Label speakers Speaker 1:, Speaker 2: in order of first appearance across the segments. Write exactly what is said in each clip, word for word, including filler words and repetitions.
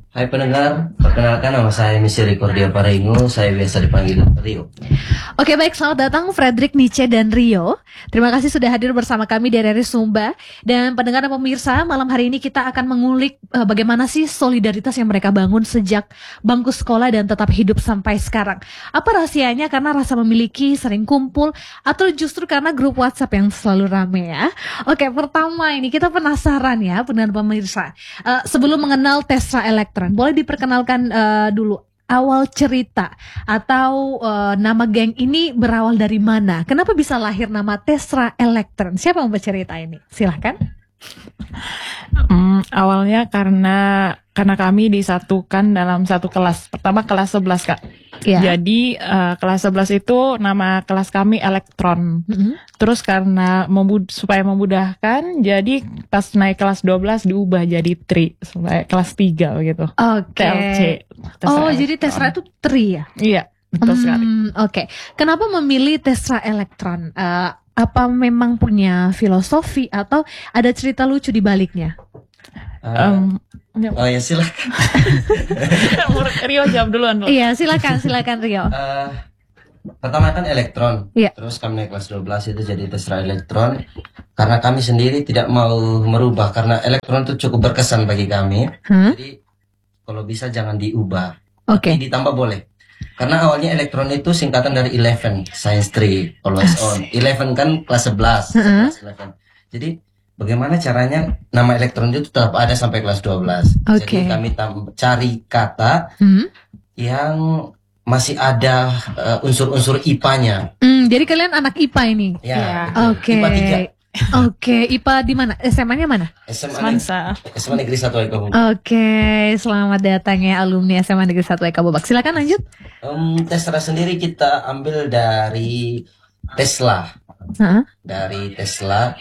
Speaker 1: Hai pendengar, perkenalkan nama saya Misi Ricordia Paringo, saya biasa dipanggil Rio.
Speaker 2: Oke baik, selamat datang Frederick, Niche, dan Rio. Terima kasih sudah hadir bersama kami di R R I Sumba. Dan pendengar dan pemirsa, malam hari ini kita akan mengulik uh, bagaimana sih solidaritas yang mereka bangun sejak bangku sekolah dan tetap hidup sampai sekarang. Apa rahasianya? Karena rasa memiliki, sering kumpul, atau justru karena grup WhatsApp yang selalu rame ya? Oke, pertama ini kita penasaran ya pendengar pemirsa. Uh, sebelum mengenal Tesla Electron, boleh diperkenalkan uh, dulu awal cerita atau uh, nama geng ini berawal dari mana? Kenapa bisa lahir nama Tesla Electron? Siapa yang mau bercerita ini? Silahkan.
Speaker 3: Hmm, awalnya karena karena kami disatukan dalam satu kelas. Pertama kelas sebelas, Kak.
Speaker 2: Ya.
Speaker 3: Jadi uh, kelas sebelas itu nama kelas kami Elektron.
Speaker 2: Mm-hmm.
Speaker 3: Terus karena membud- supaya memudahkan, jadi pas naik kelas dua belas diubah jadi Tri supaya kelas tiga gitu.
Speaker 2: Oke.
Speaker 3: T L C.
Speaker 2: Oh, jadi Tesla itu Tri ya?
Speaker 3: Iya, betul
Speaker 2: hmm,
Speaker 3: sekali.
Speaker 2: Oke. Okay. Kenapa memilih Tesla Electron? Uh, apa memang punya filosofi atau ada cerita lucu di baliknya?
Speaker 1: Uh, um, oh ya silakan.
Speaker 3: Rio jawab duluan.
Speaker 2: Iya silakan silakan Rio.
Speaker 1: Uh, pertama kan Elektron,
Speaker 2: yeah.
Speaker 1: Terus kami naik kelas dua belas itu jadi Tesla Electron. Karena kami sendiri tidak mau merubah karena Elektron itu cukup berkesan bagi kami. Hmm? Jadi kalau bisa jangan diubah.
Speaker 2: Oke.
Speaker 1: Okay. Ditambah boleh. Karena awalnya Elektron itu singkatan dari eleven, Science three, Always On. eleven kan kelas sebelas, uh-huh. kelas eleven. Jadi bagaimana caranya nama Elektron itu tetap ada sampai kelas dua belas.
Speaker 2: Okay.
Speaker 1: Jadi kami tam- cari kata hmm? yang masih ada uh, unsur-unsur I P A-nya.
Speaker 2: Hmm, jadi kalian anak I P A ini?
Speaker 1: Ya.
Speaker 2: Yeah. Oke.
Speaker 1: Okay. I P A tiga.
Speaker 2: Oke, okay, I P A di mana? S M A-nya mana?
Speaker 1: S M A S M A Negeri satu Eka Bobak.
Speaker 2: Oke, okay, selamat datang ya alumni S M A Negeri satu Eka Bobak. Silakan lanjut.
Speaker 1: Um, Tesla sendiri kita ambil dari Tesla.
Speaker 2: Uh-huh. Dari
Speaker 1: Tesla.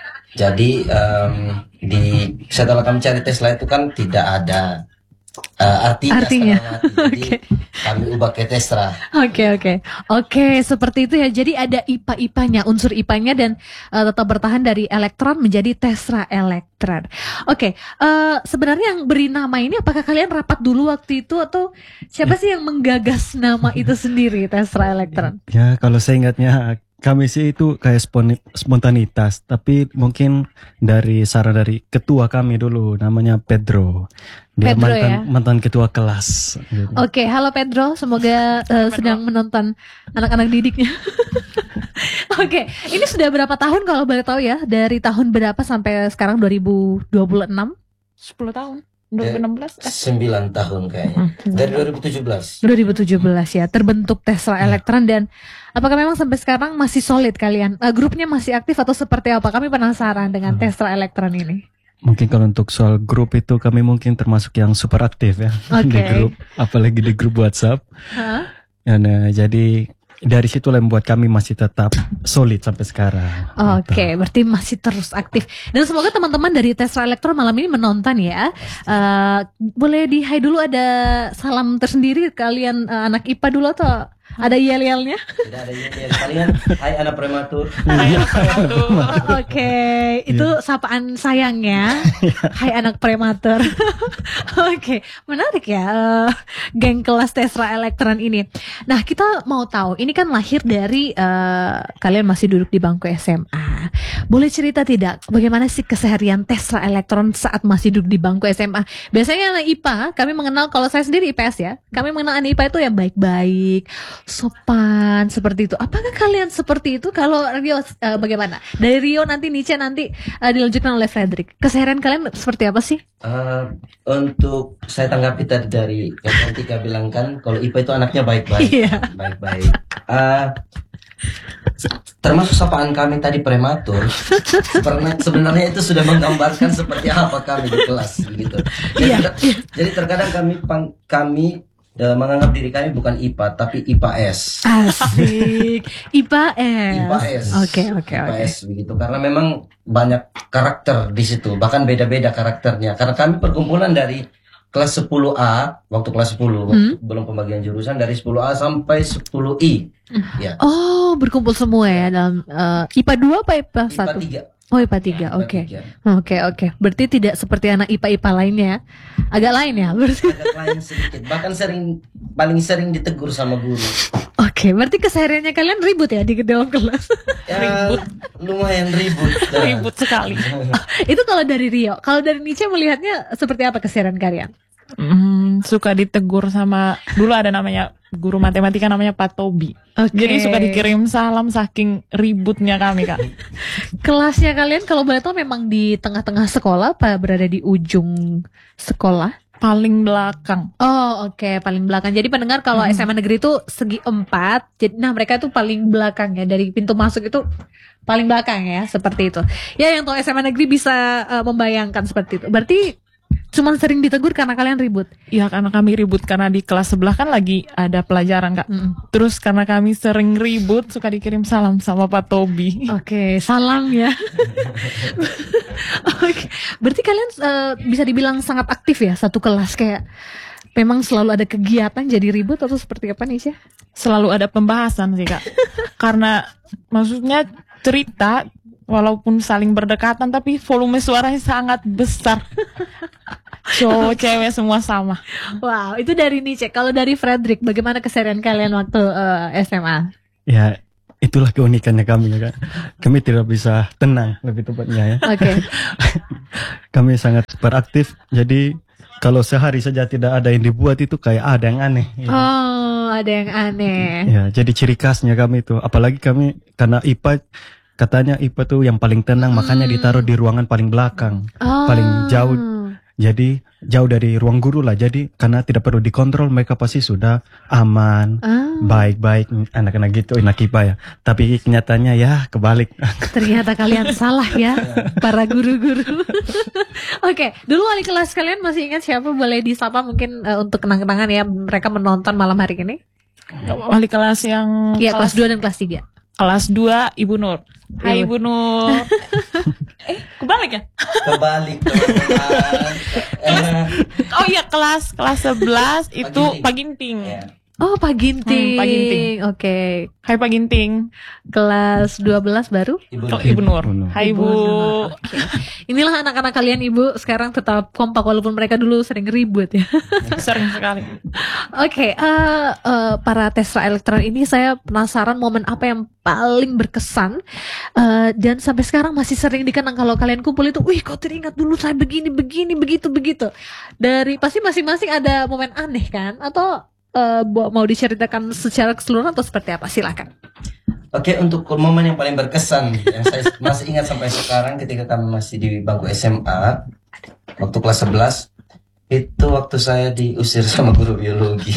Speaker 1: Jadi um, di setelah kami cari Tesla itu kan tidak ada uh, artinya.
Speaker 2: Artinya.
Speaker 1: Jadi okay. Kami ubah ke Tesla.
Speaker 2: Oke okay, oke okay. Oke okay, seperti itu ya. Jadi ada I P A-I P A-nya, unsur I P A-nya dan uh, tetap bertahan dari Elektron menjadi Tesla Electron. Oke, okay, uh, sebenarnya yang beri nama ini apakah kalian rapat dulu waktu itu atau siapa sih yang menggagas nama itu sendiri Tesla Electron?
Speaker 4: Ya kalau saya ingatnya kami sih itu kayak spontanitas, tapi mungkin dari saran dari ketua kami dulu namanya Pedro. Dia
Speaker 2: Pedro,
Speaker 4: mantan,
Speaker 2: ya?
Speaker 4: mantan ketua kelas. Gitu.
Speaker 2: Oke, okay, halo Pedro, semoga uh, sedang menonton anak-anak didiknya. Oke, okay, ini sudah berapa tahun kalau boleh tahu ya? Dari tahun berapa sampai sekarang dua ribu dua puluh enam?
Speaker 3: sepuluh tahun. dua ribu enam belas?
Speaker 1: Eh, sembilan tahun kayaknya. Dari dua ribu tujuh belas.
Speaker 2: dua ribu tujuh belas ya, terbentuk Tesla Electron. Dan apakah memang sampai sekarang masih solid kalian? Uh, grupnya masih aktif atau seperti apa? Kami penasaran dengan hmm. Tesla Electron ini.
Speaker 4: Mungkin kalau untuk soal grup itu kami mungkin termasuk yang super aktif ya.
Speaker 2: Okay.
Speaker 4: Di grup, apalagi di grup WhatsApp.
Speaker 2: Huh?
Speaker 4: Dan, uh, jadi dari situ yang membuat kami masih tetap solid sampai sekarang.
Speaker 2: Oke, okay, berarti masih terus aktif. Dan semoga teman-teman dari Tesla Electron malam ini menonton ya. Uh, boleh di hai dulu, ada salam tersendiri kalian uh, anak I P A dulu atau ada yel-yelnya?
Speaker 1: Tidak ada yel-yel. Kalian hai anak prematur.
Speaker 3: Hai anak prematur.
Speaker 2: Oh, Oke, okay. Itu sapaan sayangnya. Hai anak prematur. Oke, okay. Menarik ya uh, geng kelas Tesla Electron ini. Nah, kita mau tahu, ini kan lahir dari uh, kalian masih duduk di bangku S M A. Boleh cerita tidak bagaimana sih keseharian Tesla Electron saat masih duduk di bangku S M A? Biasanya anak I P A, kami mengenal, kalau saya sendiri I P S ya, kami mengenal anak I P A itu yang baik-baik, sopan, seperti itu. Apakah kalian seperti itu? Kalau Rio uh, bagaimana? Dari Rio nanti Niche nanti uh, dilanjutkan oleh Frederick. Keseharian kalian seperti apa sih?
Speaker 1: Uh, untuk saya tanggapi tadi dari yang Tika bilang kan, kalau I P A itu anaknya baik-baik,
Speaker 2: yeah.
Speaker 1: baik-baik. Uh, termasuk sapaan kami tadi prematur. Sebenarnya, sebenarnya itu sudah menggambarkan seperti apa kami di kelas, gitu. Jadi,
Speaker 2: yeah.
Speaker 1: ter, jadi terkadang kami kami Uh, menganggap diri kami bukan I P A tapi I P A S.
Speaker 2: Asik. I P A S.
Speaker 1: I P A S.
Speaker 2: Oke, oke, oke.
Speaker 1: I P A S begitu. Karena memang banyak karakter di situ, bahkan beda-beda karakternya. Karena kami perkumpulan dari kelas sepuluh A, waktu kelas sepuluh, hmm? belum pembagian jurusan, dari sepuluh A sampai sepuluh I.
Speaker 2: Hmm.
Speaker 1: Ya.
Speaker 2: Oh, berkumpul semua ya dalam uh, I P A dua apa I P A satu?
Speaker 1: I P A tiga.
Speaker 2: Oh I P A tiga,
Speaker 1: I P A
Speaker 2: oke.
Speaker 1: tiga.
Speaker 2: Oke oke. Berarti tidak seperti anak I P A I P A lainnya. Agak lain ya berarti.
Speaker 1: Agak lain sedikit. Bahkan sering paling sering ditegur sama guru.
Speaker 2: Oke, berarti kesehariannya kalian ribut ya di dalam kelas.
Speaker 1: Ya, lumayan ribut.
Speaker 3: Ribut sekali.
Speaker 2: Itu kalau dari Rio. Kalau dari Nice melihatnya seperti apa keseharian kalian?
Speaker 3: Hmm, suka ditegur sama dulu ada namanya guru matematika namanya Pak Tobi.
Speaker 2: Oke.
Speaker 3: Jadi suka dikirim salam saking ributnya kami Kak.
Speaker 2: Kelasnya kalian kalau boleh tahu memang di tengah-tengah sekolah apa berada di ujung sekolah?
Speaker 3: Paling belakang.
Speaker 2: Oh oke, paling belakang. Jadi pendengar kalau S M A negeri itu segi empat, jadi nah mereka itu paling belakang ya, dari pintu masuk itu paling belakang ya, seperti itu. Ya yang tahu S M A negeri bisa uh, membayangkan seperti itu. Berarti cuman sering ditegur karena kalian ribut.
Speaker 3: Ya karena kami ribut karena di kelas sebelah kan lagi ada pelajaran Kak.
Speaker 2: Mm.
Speaker 3: Terus karena kami sering ribut suka dikirim salam sama Pak Tobi.
Speaker 2: Oke, salam ya. Oke, berarti kalian uh, bisa dibilang sangat aktif ya satu kelas, kayak memang selalu ada kegiatan jadi ribut atau seperti apa nih Syah?
Speaker 3: Selalu ada pembahasan sih Kak. Karena maksudnya cerita walaupun saling berdekatan tapi volume suaranya sangat besar. Cowok cewek semua sama.
Speaker 2: Wow, itu dari Nice. Kalau dari Frederick, bagaimana keseharian kalian waktu uh, S M A?
Speaker 4: Ya, itulah keunikannya kami ya kan. Kami tidak bisa tenang lebih tepatnya ya.
Speaker 2: Oke.
Speaker 4: Kami sangat beraktif. Jadi kalau sehari saja tidak ada yang dibuat itu kayak ada yang aneh. Ya.
Speaker 2: Oh, ada yang aneh.
Speaker 4: Ya, jadi ciri khasnya kami itu. Apalagi kami karena I P A, katanya I P A tuh yang paling tenang, makanya ditaruh di ruangan paling belakang,
Speaker 2: Oh.
Speaker 4: paling jauh. Jadi jauh dari ruang guru lah. Jadi karena tidak perlu dikontrol, mereka pasti sudah aman,
Speaker 2: Ah,
Speaker 4: baik-baik anak-anak gitu, anak I P A ya. Tapi kenyataannya ya kebalik.
Speaker 2: ternyata kalian salah ya, para guru-guru. Oke, dulu wali kelas kalian masih ingat siapa? Boleh disapa mungkin uh, untuk kenang-kenangan ya, mereka menonton malam hari ini.
Speaker 3: Wali kelas yang
Speaker 2: Iya, kelas dua dan kelas tiga.
Speaker 3: kelas dua Ibu Nur. Hai
Speaker 2: Ibu.
Speaker 3: Ibu Nur. eh, kebalik ya?
Speaker 1: Kebalik teman-teman. Eh,
Speaker 3: Oh iya, kelas kelas sebelas itu Pak Ginting.
Speaker 1: ya.
Speaker 2: Oh, Pak Ginting.
Speaker 3: Hmm, Pak Ginting.
Speaker 2: Oke.
Speaker 3: Hai Pak Ginting.
Speaker 2: Kelas dua belas baru.
Speaker 1: Ibu
Speaker 3: Kalau Ibu Nur.
Speaker 4: Ibu Nur.
Speaker 3: Hai
Speaker 2: Ibu
Speaker 3: Bu.
Speaker 2: Nur, oke. Inilah anak-anak kalian Ibu sekarang tetap kompak walaupun mereka dulu sering ribut ya.
Speaker 3: Sering sekali.
Speaker 2: Oke, eh, eh, para Tesla Elektron ini saya penasaran momen apa yang paling berkesan eh, dan sampai sekarang masih sering dikenang kalau kalian kumpul itu. Wih, kok teringat dulu saya begini, begini, begitu, begitu. Dari pasti masing-masing ada momen aneh kan? Atau eh, bu- mau diceritakan secara keseluruhan atau seperti apa? Silakan.
Speaker 1: Oke, untuk momen yang paling berkesan yang saya masih ingat sampai sekarang ketika kami masih di bangku S M A waktu kelas sebelas, itu waktu saya diusir sama guru biologi.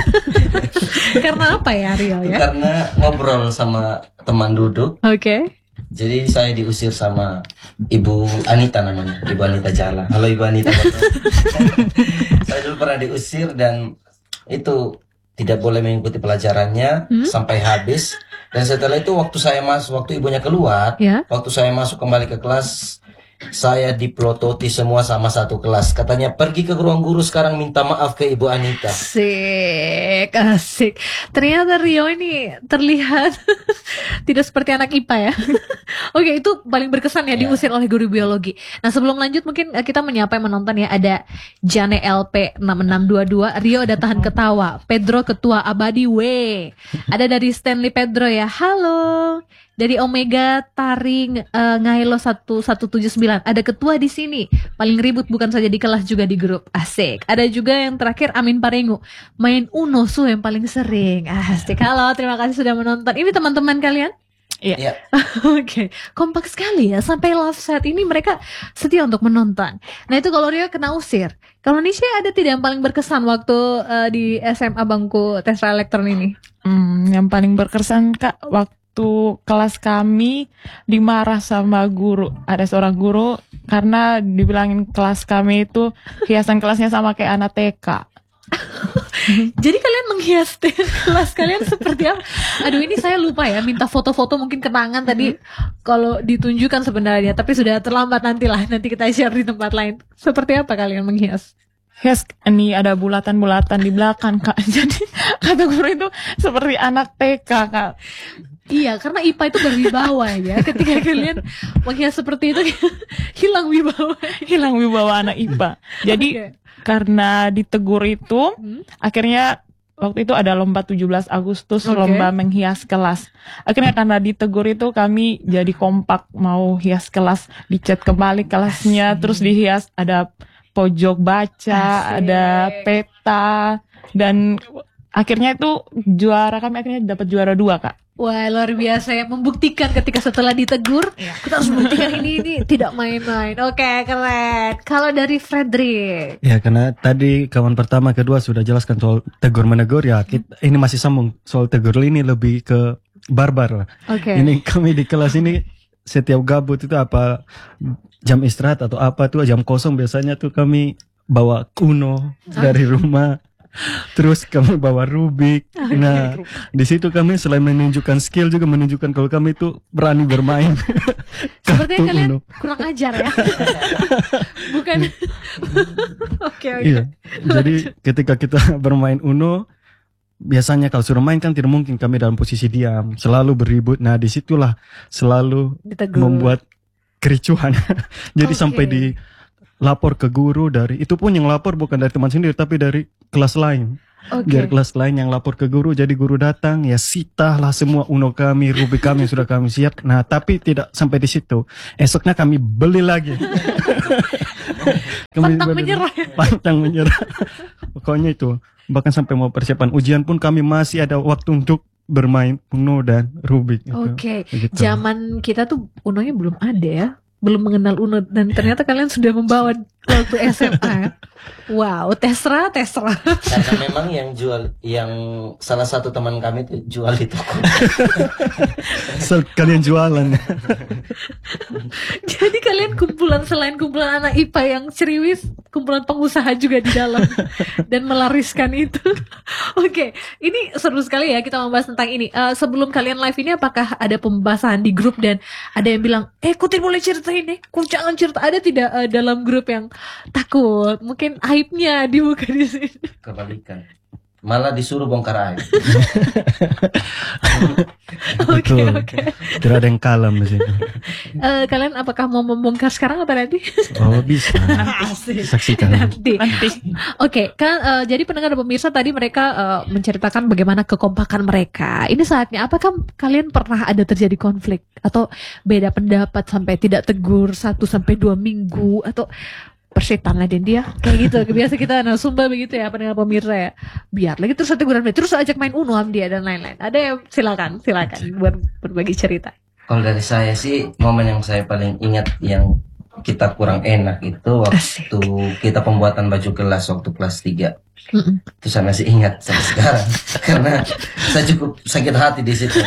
Speaker 2: Karena apa ya, Rio ya?
Speaker 1: Karena ngobrol sama teman duduk.
Speaker 2: Oke.
Speaker 1: Jadi saya diusir sama Ibu Anita namanya, Ibu Anita Jala. Halo Ibu Anita. Saya dulu pernah diusir dan itu tidak boleh mengikuti pelajarannya
Speaker 2: Hmm?
Speaker 1: sampai habis. Dan setelah itu waktu saya masuk, waktu ibunya keluar,
Speaker 2: Ya.
Speaker 1: waktu saya masuk kembali ke kelas, saya diplototi semua sama satu kelas. Katanya pergi ke ruang guru sekarang minta maaf ke Ibu Anita.
Speaker 2: Asik, asik. Ternyata Rio ini terlihat tidak seperti anak I P A ya. Oke, itu paling berkesan ya,
Speaker 1: Ya.
Speaker 2: diusir oleh guru biologi. Nah, sebelum lanjut mungkin eh, kita menyapa yang menonton ya. Ada Jane L P enam enam dua dua, Rio ada tahan ketawa, Pedro ketua abadi W. Ada dari Stanley Pedro ya. Halo. Dari Omega Taring eh, Ngailo satu satu tujuh sembilan, ada ketua di sini. Paling ribut bukan saja di kelas juga di grup. Asik. Ada juga yang terakhir Amin Parengu, main Uno su yang paling sering. Asik. Halo, terima kasih sudah menonton. Ini teman-teman kalian?
Speaker 3: Iya.
Speaker 1: Ya,
Speaker 2: Oke, kompak sekali ya. Sampai live set ini mereka setia untuk menonton. Nah itu kalau Rio kena usir. Kalau Nisha ada tidak yang paling berkesan waktu eh, di S M A bangku Tesla Elektron ini?
Speaker 3: Hmm, yang paling berkesan Kak waktu kelas kami dimarah sama guru. Ada seorang guru karena dibilangin kelas kami itu hiasan kelasnya sama kayak anak T K.
Speaker 2: Jadi kalian menghias kelas kalian seperti apa? Aduh ini saya lupa ya, minta foto-foto mungkin kenangan tadi kalau ditunjukkan sebenarnya, tapi sudah terlambat, nantilah nanti kita share di tempat lain. Seperti apa kalian menghias?
Speaker 3: Yes, ini ada bulatan-bulatan di belakang Kak. Jadi kata guru itu seperti anak T K Kak.
Speaker 2: Iya, karena I P A itu berwibawa ya. Ketika kalian menghias seperti itu, hilang wibawa.
Speaker 3: Hilang wibawa anak I P A. Jadi
Speaker 2: Oke.
Speaker 3: karena ditegur itu,
Speaker 2: Hmm.
Speaker 3: akhirnya waktu itu ada lomba tujuh belas Agustus,
Speaker 2: Oke.
Speaker 3: lomba menghias kelas. Akhirnya karena ditegur itu kami jadi kompak mau hias kelas, dicat kembali kelasnya, terus dihias ada pojok baca,
Speaker 2: Asik.
Speaker 3: ada peta, dan akhirnya itu juara, kami akhirnya dapat juara dua, Kak.
Speaker 2: Wah, luar biasa ya, membuktikan ketika setelah ditegur kita harus membuktikan ini ini tidak main-main. Oke, keren. Kalau dari Fredrik.
Speaker 4: Ya karena tadi kawan pertama kedua sudah jelaskan soal tegur menegur ya, kita, ini masih sambung soal tegur ini lebih ke barbar lah.
Speaker 2: Oke.
Speaker 4: Ini kami di kelas ini setiap gabut itu apa jam istirahat atau apa tuh jam kosong biasanya tuh kami bawa Uno dari rumah. Terus kami bawa Rubik. Nah, di situ kami selain menunjukkan skill juga menunjukkan kalau kami itu berani bermain.
Speaker 2: Sepertinya
Speaker 4: kartu
Speaker 2: kalian
Speaker 4: Uno.
Speaker 2: kurang ajar ya. Bukan. Oke, oke.
Speaker 4: Iya. Jadi ketika kita bermain Uno, biasanya kalau suruh main kan tidak mungkin kami dalam posisi diam, selalu beribut. Nah, disitulah selalu
Speaker 2: Ditegur.
Speaker 4: membuat kericuhan. Jadi
Speaker 2: Oke.
Speaker 4: sampai di lapor ke guru dari itu pun yang lapor bukan dari teman sendiri tapi dari kelas lain.
Speaker 2: Oke.
Speaker 4: Dari kelas lain yang lapor ke guru, jadi guru datang ya sitahlah semua Uno kami, Rubik kami yang sudah kami siap. Nah, tapi tidak sampai di situ. Esoknya kami beli lagi. Kami
Speaker 2: Pantang
Speaker 4: beli-
Speaker 2: menyerah ya?
Speaker 4: Pantang menyerah. Pokoknya itu. Bahkan sampai mau persiapan ujian pun kami masih ada waktu untuk bermain Uno dan Rubik. Itu.
Speaker 2: Oke.
Speaker 4: Begitu.
Speaker 2: Zaman kita tuh Unonya belum ada ya. Belum mengenal Uno dan ternyata kalian sudah membawa waktu S M A. Wow, Tesra, Tesra.
Speaker 1: Karena memang yang jual, yang salah satu teman kami itu jual di toko.
Speaker 4: Asal kalian jualan.
Speaker 2: Jadi kalian kumpulan selain kumpulan anak I P A yang ceriwis, kumpulan pengusaha juga di dalam dan melariskan itu. Oke, ini seru sekali ya kita membahas tentang ini. Eh, sebelum kalian live ini, apakah ada pembahasan di grup dan ada yang bilang, eh Kutin boleh cerita ini, kok jangan cerita. Ada tidak eh, dalam grup yang takut? Mungkin aibnya dibuka di sini.
Speaker 1: Kebalikan. Malah disuruh bongkar aib.
Speaker 2: Oke,
Speaker 4: Betul.
Speaker 2: oke.
Speaker 4: Tidak ada yang kalem di situ.
Speaker 2: Eh, kalian apakah mau membongkar sekarang atau nanti?
Speaker 4: Oh, bisa.
Speaker 2: Asik.
Speaker 4: Saksikan.
Speaker 2: Nanti.
Speaker 3: Nanti.
Speaker 2: Oke, kan eh, jadi pendengar dan pemirsa tadi mereka eh, menceritakan bagaimana kekompakan mereka. Ini saatnya, apakah kalian pernah ada terjadi konflik atau beda pendapat sampai tidak tegur satu sampai dua minggu atau persetan lah dia kayak gitu. Biasa kita nah Sumba begitu ya pendengar pemirsa ya. Biar lagi terus teguran terus ajak main Uno am dia dan lain-lain. Ada yang silakan, silakan buat berbagi cerita.
Speaker 1: Kalau dari saya sih, momen yang saya paling ingat yang kita kurang enak itu waktu kita pembuatan baju kelas waktu kelas tiga.
Speaker 2: Mm-mm.
Speaker 1: Itu saya masih ingat sampai sekarang karena saya cukup sakit hati di situ.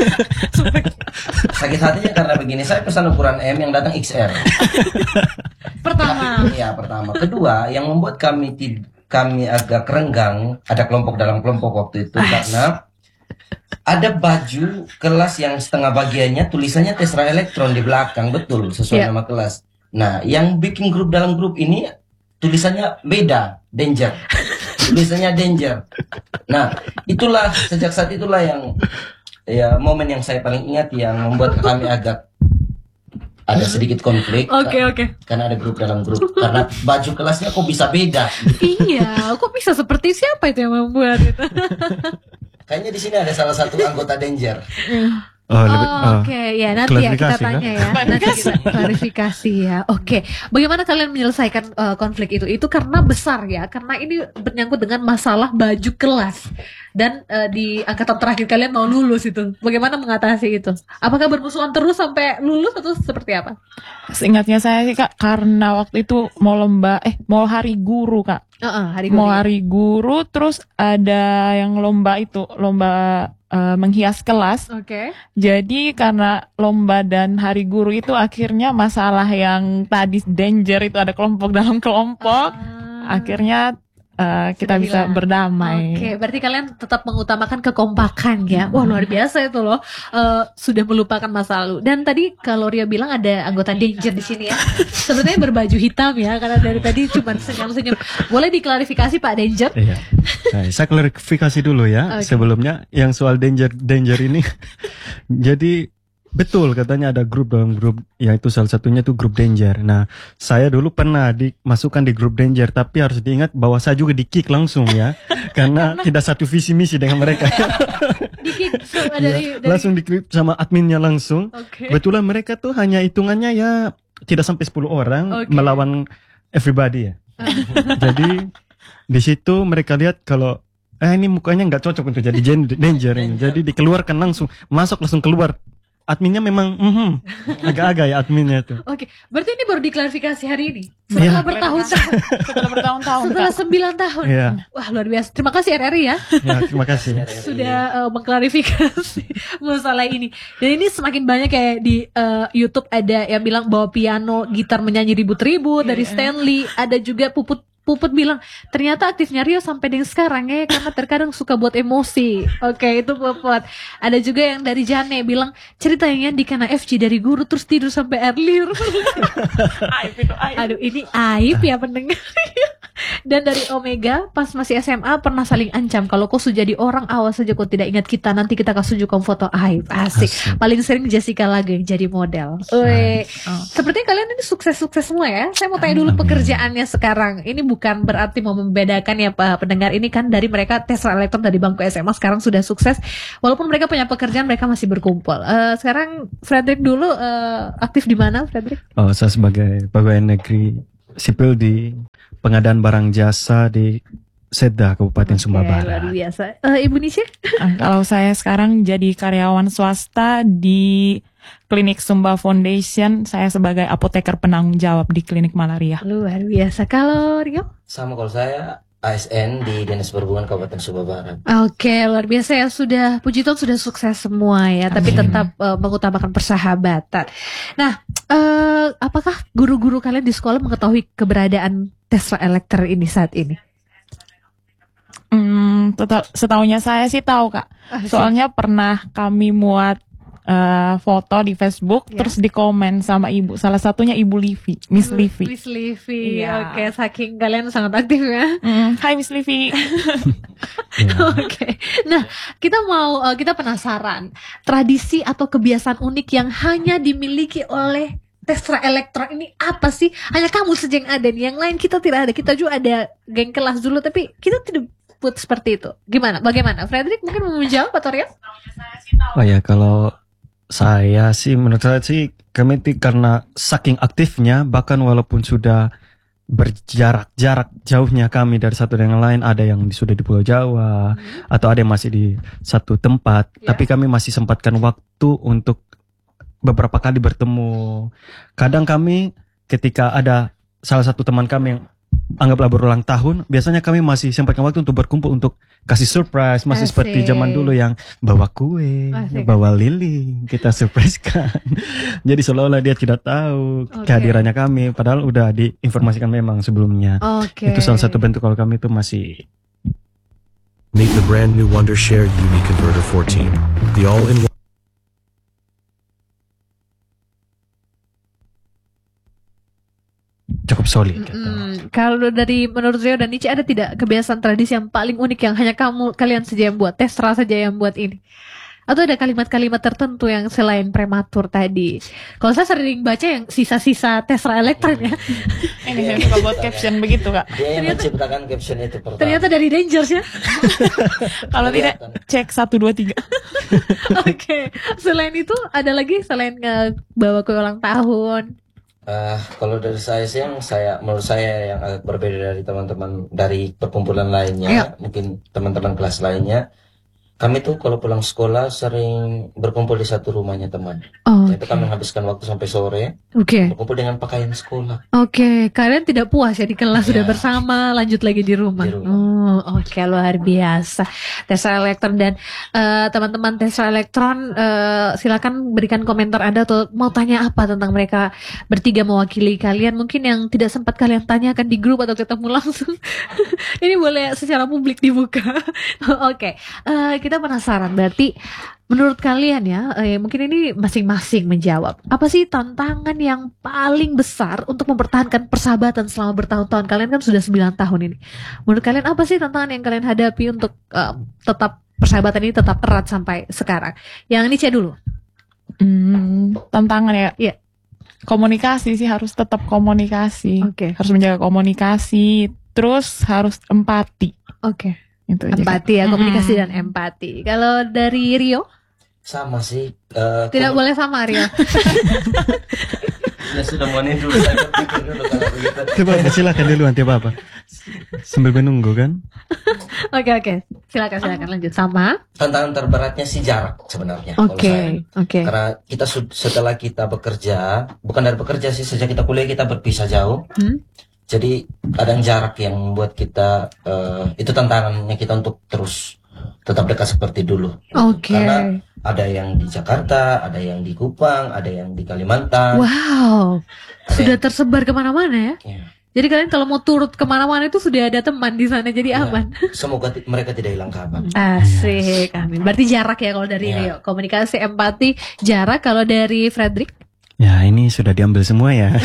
Speaker 1: Sakit hatinya karena begini, saya pesan ukuran M yang datang X L.
Speaker 2: Pertama.
Speaker 1: Iya, pertama. Kedua, yang membuat kami tid- kami agak renggang, ada kelompok dalam kelompok waktu itu karena ada baju kelas yang setengah bagiannya tulisannya Tesra Elektron di belakang, betul sesuai
Speaker 2: Iya.
Speaker 1: nama kelas. Nah, yang bikin grup dalam grup ini tulisannya beda, danger. Tulisannya danger. Nah, itulah sejak saat itulah yang ya momen yang saya paling ingat yang membuat kami agak ada sedikit konflik.
Speaker 2: Oke, oke.
Speaker 1: Karena ada grup dalam grup, karena baju kelasnya kok bisa beda.
Speaker 2: Iya, kok bisa seperti siapa itu yang membuat itu?
Speaker 1: Kayaknya di sini ada salah satu anggota danger.
Speaker 4: Oh, lebih,
Speaker 2: Oh,
Speaker 4: oh.
Speaker 2: Oke, ya nanti ya kita
Speaker 4: Klarifikasi, kan?
Speaker 2: tanya ya. Nanti kita klarifikasi ya. Oke, bagaimana kalian menyelesaikan uh, konflik itu? Itu karena besar ya, karena ini menyangkut dengan masalah baju kelas. Dan uh, di angkatan terakhir kalian mau lulus itu. Bagaimana mengatasi itu? Apakah bermusuhan terus sampai lulus atau seperti apa?
Speaker 3: Seingatnya saya sih, Kak, karena waktu itu mau lomba, eh mau hari guru, Kak.
Speaker 2: Heeh, hari
Speaker 3: Mau
Speaker 2: guru.
Speaker 3: hari guru, terus ada yang lomba itu, lomba eh, menghias kelas.
Speaker 2: Oke.
Speaker 3: Jadi karena lomba dan hari guru itu akhirnya masalah yang tadi danger itu ada kelompok dalam kelompok.
Speaker 2: Ah.
Speaker 3: Akhirnya eh, kita
Speaker 2: Sudah
Speaker 3: bisa
Speaker 2: hilang.
Speaker 3: berdamai.
Speaker 2: Oke, berarti kalian tetap mengutamakan kekompakan ya. Wah, luar biasa itu loh. Eh, sudah melupakan masa lalu. Dan tadi kalau Ria bilang ada anggota danger di sini ya. Sebenarnya berbaju hitam ya, karena dari tadi cuma senyum-senyum. Boleh diklarifikasi Pak Danger?
Speaker 4: Iya. Nah, saya klarifikasi dulu ya
Speaker 2: Oke.
Speaker 4: sebelumnya yang soal danger danger ini. Jadi betul katanya ada grup dalam grup, yaitu salah satunya tuh grup danger. Nah, saya dulu pernah dimasukkan di grup danger, tapi harus diingat bahwa saya juga di kick langsung ya, karena tidak satu visi misi dengan mereka.
Speaker 2: Dikit sama
Speaker 4: Ya,
Speaker 2: dari, dari
Speaker 4: langsung di sama adminnya langsung.
Speaker 2: Oke.
Speaker 4: Kebetulan mereka tuh hanya hitungannya ya tidak sampai sepuluh orang
Speaker 2: Oke.
Speaker 4: melawan everybody ya. Jadi di situ mereka lihat kalau eh ini mukanya nggak cocok untuk jadi gen- danger ini. Jadi dikeluarkan langsung, masuk langsung keluar. Adminnya memang mhm, agak-agak ya adminnya tuh.
Speaker 2: Oke, berarti ini baru diklarifikasi hari ini. Setelah
Speaker 4: Iya.
Speaker 2: bertahun-tahun,
Speaker 3: Setelah bertahun-tahun
Speaker 2: setelah
Speaker 3: Kak.
Speaker 2: sembilan tahun.
Speaker 4: Iya.
Speaker 2: Wah, luar biasa. Terima kasih R R I ya
Speaker 4: Ya, terima kasih.
Speaker 2: sudah uh, mengklarifikasi masalah ini. Dan ini semakin banyak kayak di uh, YouTube ada yang bilang bawa piano, gitar menyanyi ribut-ribut dari Stanley. Ada juga Puput Puput bilang ternyata aktifnya Rio sampai dengan sekarang ya karena terkadang suka buat emosi. Oke, itu Puput. Ada juga yang dari Jane bilang ceritanya di Kana F C dari guru terus tidur sampai earlier.
Speaker 3: Aib itu aib.
Speaker 2: Aduh, ini aib ya pendengar. Dan dari Omega pas masih S M A pernah saling ancam kalau kau sudah jadi orang awas saja kau tidak ingat kita nanti kita kasih tunjukkan foto aib. Asik.
Speaker 4: Asik.
Speaker 2: Paling sering Jessica lagi yang jadi model. Weh.
Speaker 3: Oh.
Speaker 2: Sepertinya kalian ini sukses-sukses semua ya. Saya mau tanya dulu
Speaker 4: Amin.
Speaker 2: pekerjaannya sekarang. Ini bukan berarti mau membedakan ya Pak pendengar, ini kan dari mereka Tesla Elektron dari bangku S M A sekarang sudah sukses. Walaupun mereka punya pekerjaan mereka masih berkumpul. Eh, sekarang Frederick dulu eh, aktif di mana Frederick?
Speaker 4: Oh, saya sebagai pegawai negeri sipil di pengadaan barang jasa di Seda, Kabupaten Sumba
Speaker 2: Oke, luar
Speaker 4: Barat.
Speaker 2: biasa. Eh, Ibu Nisha?
Speaker 3: Ah, kalau saya sekarang jadi karyawan swasta di Klinik Sumba Foundation, saya sebagai apoteker penanggung jawab di klinik malaria.
Speaker 2: Luar biasa. Kalau Rio?
Speaker 1: Sama kalau saya A S N di Dinas Perhubungan Kabupaten Sumba Barat.
Speaker 2: Oke, luar biasa ya. Sudah, puji Tuhan sudah sukses semua ya. Tapi
Speaker 3: Amin.
Speaker 2: tetap eh, mengutamakan persahabatan. Nah, eh, apakah guru-guru kalian di sekolah mengetahui keberadaan Tesla Elektron ini saat ini?
Speaker 3: Hmm, teta- setahunya saya sih tahu Kak. Soalnya pernah kami muat eh, foto di Facebook,
Speaker 2: Ya.
Speaker 3: terus dikomen sama ibu. Salah satunya Ibu Livi, Miss Livi.
Speaker 2: Miss Livi.
Speaker 3: Iya.
Speaker 2: Oke, saking kalian sangat aktif ya.
Speaker 3: Mm, Hai Miss Livi.
Speaker 4: Ya.
Speaker 2: Oke. Nah, kita mau eh, kita penasaran tradisi atau kebiasaan unik yang hanya dimiliki oleh Tesla Elektron ini apa sih? Hanya kamu saja yang ada nih, yang lain kita tidak ada. Kita juga ada geng kelas dulu, tapi kita tidak buat seperti itu. Gimana? Bagaimana? Frederick mungkin mau menjawab atau Rio?
Speaker 4: Oh ya, kalau saya sih menurut saya sih kami ti- karena saking aktifnya bahkan walaupun sudah berjarak-jarak jauhnya kami dari satu dengan lain, ada yang sudah di Pulau Jawa atau ada yang masih di satu tempat,
Speaker 2: Ya.
Speaker 4: tapi kami masih sempatkan waktu untuk beberapa kali bertemu. Kadang kami ketika ada salah satu teman kami yang anggaplah berulang tahun, biasanya kami masih sempatkan waktu untuk berkumpul untuk kasih surprise, masih seperti
Speaker 2: Asik.
Speaker 4: zaman dulu yang bawa kue,
Speaker 2: Asik.
Speaker 4: bawa lilin, kita surprise kan. Jadi seolah-olah dia tidak tahu
Speaker 2: Oke.
Speaker 4: kehadirannya kami, padahal udah diinformasikan memang sebelumnya.
Speaker 2: Oke.
Speaker 4: Itu salah satu bentuk kalau kami itu masih
Speaker 5: Meet the brand new Wondershare U V Converter fourteen, the all-in-one
Speaker 4: cukup solid. gitu.
Speaker 2: Mm, kalau dari menurut Rio dan Nici ada tidak kebiasaan tradisi yang paling unik yang hanya kamu kalian saja yang buat, Tesla saja yang buat ini? Atau ada kalimat-kalimat tertentu yang selain prematur tadi? Kalau saya sering baca yang sisa-sisa Tesla Elektron ya.
Speaker 3: Ini saya suka buat caption begitu Kak.
Speaker 1: Dia yang menciptakan caption itu pertama.
Speaker 2: Ternyata dari Dangers ya.
Speaker 3: Kalau tidak cek satu dua tiga.
Speaker 2: Oke. Selain itu ada lagi selain eh, bawa kue ulang tahun.
Speaker 1: Eh, kalau dari saya sih yang saya menurut saya yang agak berbeda dari teman-teman dari perkumpulan lainnya,
Speaker 2: Iya.
Speaker 1: mungkin teman-teman kelas lainnya. Kami tuh kalau pulang sekolah sering berkumpul di satu rumahnya teman.
Speaker 2: Oh,
Speaker 1: Itu kami menghabiskan waktu sampai sore
Speaker 2: oke.
Speaker 1: berkumpul dengan pakaian sekolah.
Speaker 2: Oke, kalian tidak puas ya di kelas sudah
Speaker 1: Ya.
Speaker 2: bersama, lanjut lagi di rumah.
Speaker 1: Di rumah.
Speaker 2: Oh, oke, luar biasa. Tesla Elektron dan eh, teman-teman Tesla Elektron, eh, silakan berikan komentar Anda atau mau tanya apa tentang mereka bertiga mewakili kalian. Mungkin yang tidak sempat kalian tanyakan di grup atau ketemu langsung. Ini boleh secara publik dibuka. Oke, eh, kita penasaran. Berarti menurut kalian ya, eh, mungkin ini masing-masing menjawab. Apa sih tantangan yang paling besar untuk mempertahankan persahabatan selama bertahun-tahun? Kalian kan sudah sembilan tahun ini. Menurut kalian apa sih tantangan yang kalian hadapi untuk eh, tetap persahabatan ini tetap erat sampai sekarang? Yang Nice dulu.
Speaker 3: Hmm, tantangan ya.
Speaker 2: Iya.
Speaker 3: Komunikasi sih, harus tetap komunikasi.
Speaker 2: Oke.
Speaker 3: Harus menjaga komunikasi, terus harus empati.
Speaker 2: Oke.
Speaker 3: Itu aja.
Speaker 2: Empati ya, komunikasi
Speaker 3: Mm-mm.
Speaker 2: dan empati. Kalau dari Rio?
Speaker 1: Sama sih. eh,
Speaker 2: Tidak
Speaker 1: komu-
Speaker 2: boleh sama Rio.
Speaker 1: Ya sudah mau nih dulu, saya pikir dulu kalau begitu.
Speaker 4: Coba silakan dulu nanti apa-apa. Sambil menunggu kan.
Speaker 2: Oke oke, silakan silakan lanjut sama.
Speaker 1: Tantangan terberatnya sih jarak sebenarnya. kalau
Speaker 2: Oke
Speaker 1: saya.
Speaker 2: oke.
Speaker 1: Karena kita sud- setelah kita bekerja, bukan dari bekerja sih, sejak kita kuliah kita berpisah jauh.
Speaker 2: Hmm?
Speaker 1: Jadi kadang jarak yang membuat kita eh, itu tantangannya kita untuk terus tetap dekat seperti dulu.
Speaker 2: Oke.
Speaker 1: Karena ada yang di Jakarta, ada yang di Kupang, ada yang di Kalimantan.
Speaker 2: Wow,
Speaker 1: ada
Speaker 2: sudah
Speaker 1: yang-
Speaker 2: tersebar kemana-mana ya.
Speaker 1: Ya.
Speaker 2: Jadi kalian kalau mau turut kemana-mana itu sudah ada teman di sana, jadi
Speaker 1: Ya.
Speaker 2: aman.
Speaker 1: Semoga ti- mereka tidak hilang kabar.
Speaker 2: Asik, amin. Berarti jarak ya kalau dari
Speaker 1: Ya.
Speaker 2: Rio. Komunikasi, empati, jarak. Kalau dari Frederick?
Speaker 4: Ya ini sudah diambil semua ya.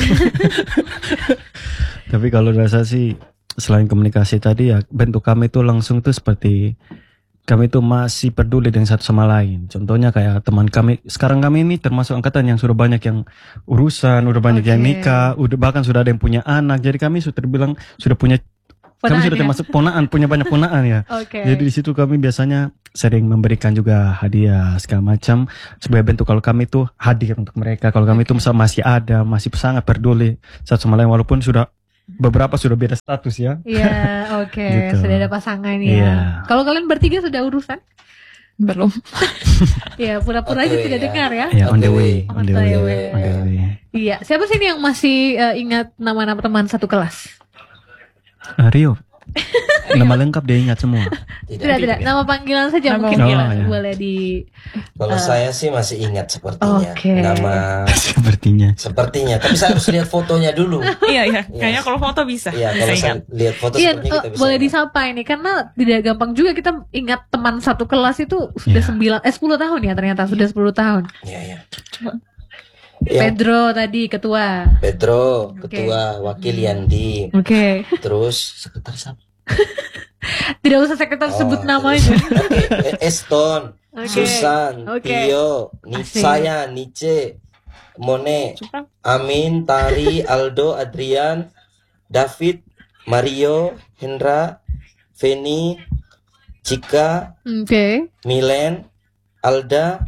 Speaker 4: Tapi kalau rasa sih selain komunikasi tadi ya, bentuk kami itu langsung tuh seperti kami itu masih peduli dengan satu sama lain. Contohnya kayak teman kami sekarang, kami ini termasuk angkatan yang sudah banyak yang urusan, udah banyak yang
Speaker 2: Oke.
Speaker 4: nikah, udah bahkan sudah ada yang punya anak. Jadi kami sudah terbilang sudah punya kami
Speaker 2: Ponaan
Speaker 4: sudah
Speaker 2: ya?
Speaker 4: termasuk ponaan, punya banyak ponaan ya.
Speaker 2: Oke.
Speaker 4: Jadi di situ kami biasanya sering memberikan juga hadiah segala macam sebagai bentuk kalau kami itu hadir untuk mereka. Kalau kami itu masih ada, masih sangat peduli satu sama lain walaupun sudah beberapa sudah beda status ya.
Speaker 2: Iya, oke.
Speaker 4: Gitu.
Speaker 2: Sudah ada pasangan ya.
Speaker 4: Iya.
Speaker 2: Kalau kalian bertiga sudah urusan?
Speaker 3: Belum.
Speaker 2: Ya, pura-pura aja
Speaker 1: Oke,
Speaker 2: tidak
Speaker 1: ya.
Speaker 2: dengar ya.
Speaker 4: Ya on the
Speaker 1: Oke.
Speaker 4: way, on the
Speaker 2: On
Speaker 4: way,
Speaker 2: the way.
Speaker 4: on the way.
Speaker 2: Iya, siapa sih ini yang masih eh, ingat nama-nama teman satu kelas?
Speaker 4: Ah, Rio. Nama lengkap dia ingat semua.
Speaker 2: Tidak, tidak. Nama panggilan saja
Speaker 3: Nama
Speaker 2: mungkin
Speaker 4: panggilan.
Speaker 2: boleh,
Speaker 4: Oh, ya.
Speaker 2: boleh di.
Speaker 1: Kalau
Speaker 2: Eh.
Speaker 1: saya sih masih ingat sepertinya
Speaker 2: Oke.
Speaker 1: nama
Speaker 4: Sepertinya.
Speaker 1: sepertinya. Tapi saya harus lihat fotonya dulu.
Speaker 3: Iya, iya.
Speaker 1: Iya.
Speaker 3: Kayaknya kalau foto bisa.
Speaker 1: Iya,
Speaker 3: Bisa
Speaker 1: kalau
Speaker 3: ingat.
Speaker 1: saya lihat foto
Speaker 2: Iya,
Speaker 1: sepertinya
Speaker 2: eh,
Speaker 1: kita bisa.
Speaker 2: boleh
Speaker 1: ingat.
Speaker 2: disapa ini karena tidak gampang juga kita ingat teman satu kelas itu sudah
Speaker 4: Iya.
Speaker 2: sembilan, eh sepuluh tahun ya ternyata sudah sepuluh tahun.
Speaker 1: Iya, iya.
Speaker 3: Coba.
Speaker 1: Yang
Speaker 2: Pedro tadi ketua.
Speaker 1: Pedro,
Speaker 2: Oke.
Speaker 1: ketua, wakil Yandi,
Speaker 2: Oke,
Speaker 1: terus sekretaris apa?
Speaker 2: tidak usah sekretaris
Speaker 1: Oh,
Speaker 2: sebut
Speaker 1: terus-
Speaker 2: namanya.
Speaker 1: Oke, eh, Eston,
Speaker 2: Oke.
Speaker 1: Susan,
Speaker 2: Oke.
Speaker 1: Tio, Ni-
Speaker 2: Asik.
Speaker 1: saya, Nice, Mone,
Speaker 3: Coba.
Speaker 1: Amin, Tari, Aldo, Adrian, David, Mario, Hendra, Feni, Cika,
Speaker 2: Oke.
Speaker 1: Milen, Alda,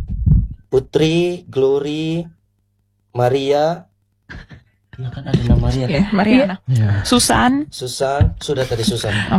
Speaker 1: Putri, Glory, Maria. Ya kan ada nama Maria kan?
Speaker 3: Ya, Mariana.
Speaker 4: Ya.
Speaker 3: Susan.
Speaker 1: Susan, sudah tadi Susan.
Speaker 3: Oh.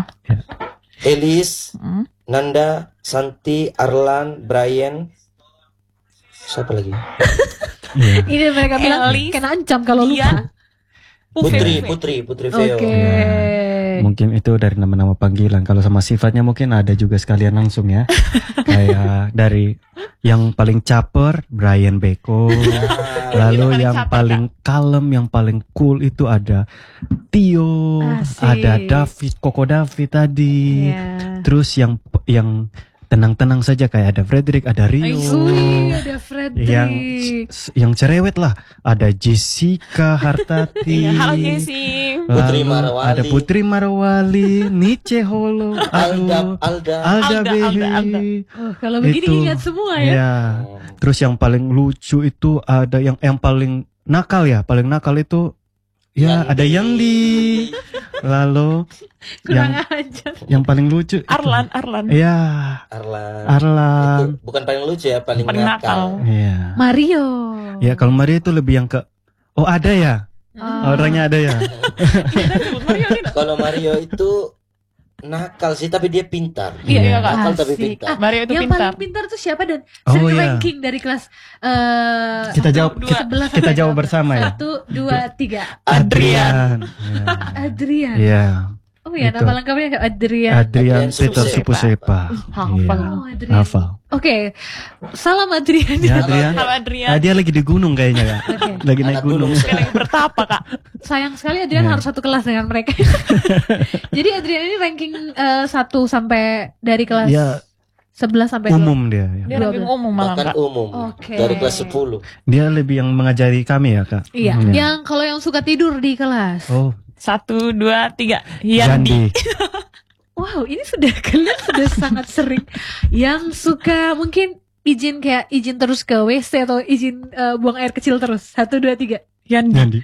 Speaker 1: Elis,
Speaker 3: Hmm.
Speaker 1: Nanda, Santi, Arlan, Brian. Siapa lagi?
Speaker 4: Iya.
Speaker 2: Ini mereka bilang
Speaker 3: Elis,
Speaker 2: kena ancam kalau
Speaker 3: Dian,
Speaker 2: lupa.
Speaker 1: Putri,
Speaker 3: Ufe.
Speaker 1: Putri, Putri Veo.
Speaker 2: Oke.
Speaker 4: Mungkin itu dari nama-nama panggilan. Kalau sama sifatnya mungkin ada juga sekalian langsung ya. Kayak dari yang paling caper Brian Beko.
Speaker 1: Ah,
Speaker 4: Lalu
Speaker 3: paling
Speaker 4: yang
Speaker 3: caper,
Speaker 4: paling kalem, yang paling cool itu ada Tio,
Speaker 2: Asik.
Speaker 4: ada David, Koko David tadi.
Speaker 2: Iya.
Speaker 4: Terus yang yang tenang-tenang saja kayak ada Frederick, ada Rio.
Speaker 2: Wih, ada Frederick.
Speaker 4: Yang yang cerewet lah, ada Jessica Hartati.
Speaker 3: Iya, halo Jessie.
Speaker 4: Lalu
Speaker 1: Putri Marawali.
Speaker 4: ada Putri Marawali, Nice Holo,
Speaker 1: Alda,
Speaker 4: aduh,
Speaker 1: Alda.
Speaker 4: Alda,
Speaker 3: Alda,
Speaker 4: Behe.
Speaker 3: Alda, Alda.
Speaker 2: Oh, kalau begini
Speaker 4: Itu.
Speaker 2: ingat semua ya.
Speaker 4: Ya. Terus yang paling lucu itu ada yang yang paling nakal ya, paling nakal itu ya
Speaker 1: Yandi.
Speaker 4: ada Yandi. Lalu yang
Speaker 2: Kurang aja.
Speaker 4: yang paling lucu itu-
Speaker 3: Arlan, Arlan.
Speaker 4: Ya,
Speaker 1: Arlan.
Speaker 4: Arlan.
Speaker 1: Itu bukan paling lucu ya, paling,
Speaker 3: Paling nakal.
Speaker 1: nakal.
Speaker 4: Iya.
Speaker 2: Mario.
Speaker 4: Ya kalau Maria itu lebih yang ke oh ada ya,
Speaker 2: Oh.
Speaker 4: orangnya ada ya.
Speaker 3: Mario tidak.
Speaker 1: Kalau Mario itu nakal sih, tapi dia pintar.
Speaker 3: Iya, iya, Kak.
Speaker 1: Nakal tapi
Speaker 2: Asik.
Speaker 1: pintar.
Speaker 2: Ah,
Speaker 3: Mario itu
Speaker 2: yang
Speaker 3: pintar.
Speaker 2: paling pintar tuh siapa dan
Speaker 4: Oh,
Speaker 2: sering
Speaker 4: iya.
Speaker 2: ranking dari kelas eh
Speaker 4: Kita jawab
Speaker 3: dua.
Speaker 4: kita,
Speaker 2: sebelas
Speaker 4: kita
Speaker 2: sampai
Speaker 4: jawab
Speaker 2: dua belas.
Speaker 4: bersama ya.
Speaker 2: Satu, dua, tiga.
Speaker 1: Adrian.
Speaker 4: Ya.
Speaker 2: Adrian.
Speaker 4: Iya.
Speaker 2: Oh ya?
Speaker 4: Itu.
Speaker 2: Nama lengkapnya Adrian.
Speaker 4: Adrian
Speaker 1: Adrian
Speaker 4: Peter
Speaker 1: Supusepa.
Speaker 4: Supusepa.
Speaker 3: Hafal.
Speaker 4: Iya.
Speaker 2: Oh, Adrian.
Speaker 4: Hafal.
Speaker 2: Oke, salam Adrian.
Speaker 4: Ya Adrian.
Speaker 3: Halo Adrian.
Speaker 4: Ah, dia lagi di gunung kayaknya kak.
Speaker 2: Oke.
Speaker 4: Lagi naik
Speaker 1: Anak
Speaker 4: gunung.
Speaker 1: gunung.
Speaker 3: Dia lagi bertapa kak.
Speaker 2: Sayang sekali Adrian
Speaker 4: Iya.
Speaker 2: harus satu kelas dengan mereka. Jadi Adrian ini ranking eh, satu sampai dari kelas
Speaker 4: Dia
Speaker 2: sebelas sampai dua.
Speaker 4: umum dia. ya.
Speaker 3: Dia lagi ngomong malah
Speaker 1: Bahkan
Speaker 3: kak.
Speaker 1: umum.
Speaker 2: Oke.
Speaker 1: Dari kelas sepuluh.
Speaker 4: Dia lebih yang mengajari kami ya kak.
Speaker 2: Iya,
Speaker 4: Hmm,
Speaker 2: yang kalau yang suka tidur di kelas.
Speaker 4: Oh,
Speaker 3: Satu, dua, tiga. Yandi.
Speaker 4: Yandi.
Speaker 2: Wow, ini sudah kalian sudah sangat sering. Yang suka mungkin izin kayak izin terus ke W C atau izin eh, buang air kecil terus. Satu, dua, tiga.
Speaker 3: Yandi.
Speaker 4: Yandi.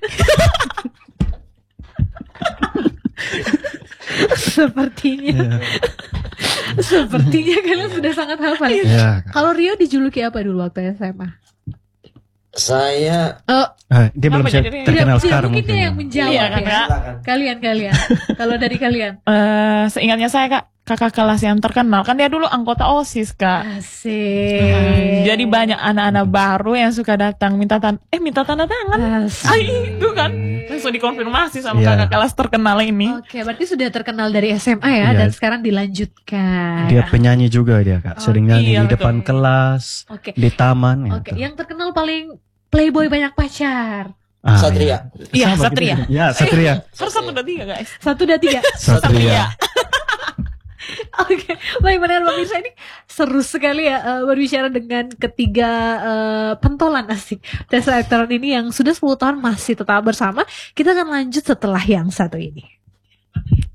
Speaker 2: Sepertinya,
Speaker 4: Iya.
Speaker 2: sepertinya kalian sudah sangat hafal.
Speaker 4: Iya, Kak.
Speaker 2: Kalau Rio dijuluki apa dulu waktu S M A?
Speaker 1: Saya
Speaker 2: Oh,
Speaker 4: Ah, dia belum
Speaker 3: Apa
Speaker 4: siap
Speaker 3: jadi-
Speaker 4: terkenal
Speaker 2: tidak,
Speaker 4: sekarang
Speaker 2: mungkin
Speaker 4: mungkin.
Speaker 2: dia
Speaker 4: ya.
Speaker 2: yang menjawab
Speaker 3: Iya, kan,
Speaker 2: ya.
Speaker 3: Kak?
Speaker 1: silakan.
Speaker 2: Kalian kalian. Kalau dari kalian.
Speaker 3: Eh, seingatnya saya kak, kakak kelas yang terkenal kan dia dulu anggota OSIS kak.
Speaker 2: Asik.
Speaker 3: Jadi banyak anak-anak baru yang suka datang minta tan eh minta tanda tangan.
Speaker 2: Asik.
Speaker 3: Ah, itu kan langsung dikonfirmasi sama
Speaker 4: Iya.
Speaker 3: kakak kelas terkenal ini.
Speaker 2: Oke, berarti sudah terkenal dari S M A ya,
Speaker 4: Iya.
Speaker 2: dan sekarang dilanjutkan.
Speaker 4: Dia penyanyi juga dia kak. Sering
Speaker 2: Oh,
Speaker 4: nyanyi
Speaker 3: iya,
Speaker 4: di
Speaker 3: betul.
Speaker 4: depan kelas,
Speaker 2: Oke.
Speaker 4: di taman.
Speaker 2: Oke,
Speaker 4: gitu.
Speaker 2: yang terkenal paling playboy banyak pacar.
Speaker 4: Ah,
Speaker 1: Satria.
Speaker 3: Iya,
Speaker 4: Sama
Speaker 3: Satria.
Speaker 4: gitu. Iya, Satria.
Speaker 3: Harus satu dua tiga guys.
Speaker 2: Satu dan tiga.
Speaker 4: Satria.
Speaker 2: Oke, baik benar pemirsa, ini seru sekali ya eh, berbicara dengan ketiga eh, pentolan asik tes elektron ini yang sudah sepuluh tahun masih tetap bersama. Kita akan lanjut setelah yang satu ini.